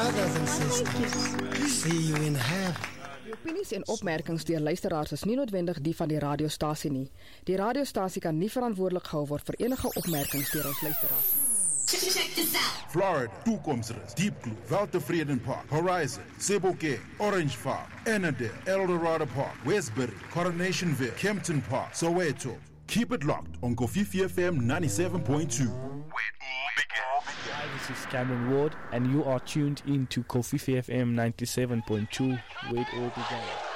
brothers and sisters, see you in heaven. Die opinies en opmerkings deur luisteraars is nie noodwendig die van die radiostasie nie. Die radiostasie kan nie verantwoordelik gehou word vir enige opmerkings deur ons luisteraars nie. Check this out. Florida, Toekomsrus, Deep Blue, Waltervreden Park, Horizon, Sebokeng, Orange Farm, Ennerdale, Eldorado Park, Westbury, Coronationville, Kempton Park, Soweto. Keep it locked on Kofifi FM 97.2. Hi, this is Cameron Ward, and you are tuned in to Kofifi FM 97.2, where it all began.